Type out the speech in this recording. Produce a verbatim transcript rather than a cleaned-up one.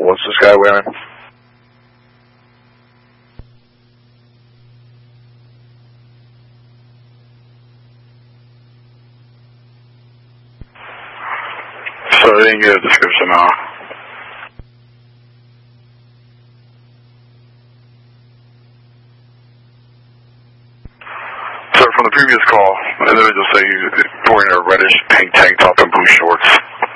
what's this guy wearing? So I didn't get a description, huh? Sir, from the previous call, the individual said he was wearing a reddish pink tank top and blue shorts.